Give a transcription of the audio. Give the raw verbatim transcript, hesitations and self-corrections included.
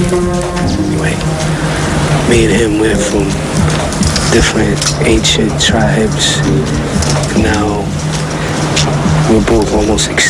Anyway, me and him went from different ancient tribes. Now we're both almost extinct.